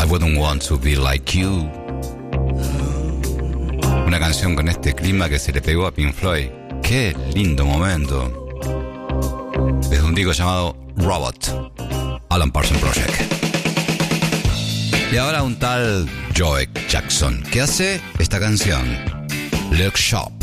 Wouldn't Want to Be Like You. Una canción con este clima que se le pegó a Pink Floyd. ¡Qué lindo momento! Desde un disco llamado Robot, Alan Parsons Project. Y ahora un tal Joe Jackson que hace esta canción, Look Shop.